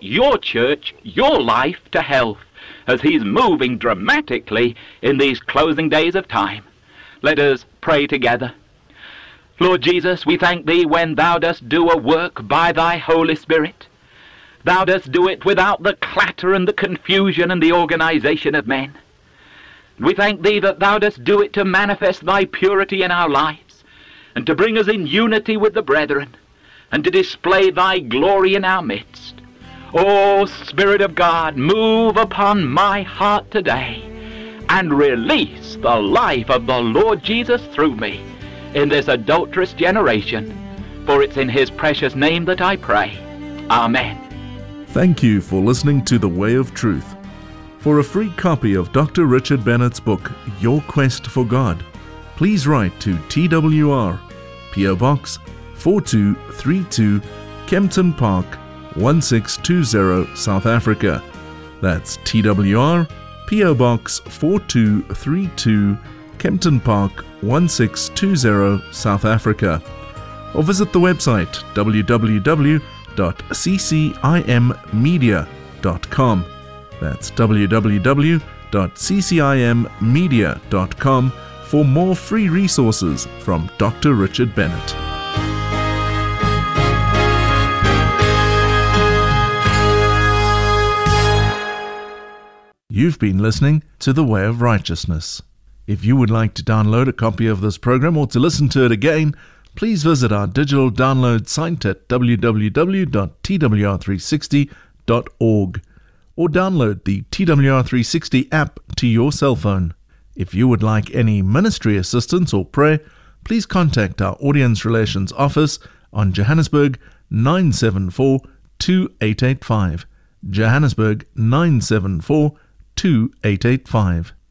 brought your church, your life to health, as he's moving dramatically in these closing days of time. Let us pray together. Lord Jesus, we thank thee when thou dost do a work by thy Holy Spirit. Thou dost do it without the clatter and the confusion and the organization of men. We thank thee that thou dost do it to manifest thy purity in our lives, and to bring us in unity with the brethren, and to display thy glory in our midst. O Spirit of God, move upon my heart today, and release the life of the Lord Jesus through me in this adulterous generation. For it's in his precious name that I pray. Amen. Thank you for listening to The Way of Truth. For a free copy of Dr. Richard Bennett's book, Your Quest for God, please write to TWR, P.O. Box 4232, Kempton Park, 1620, South Africa. That's TWR, P.O. Box 4232, Kempton Park, 1620, South Africa. Or visit the website www.ccimmedia.com. That's www.ccimmedia.com for more free resources from Dr. Richard Bennett. You've been listening to The Way of Righteousness. If you would like to download a copy of this program or to listen to it again, please visit our digital download site at www.twr360.org or download the TWR360 app to your cell phone. If you would like any ministry assistance or prayer, please contact our Audience Relations Office on Johannesburg 974 2885. Johannesburg 974 2885.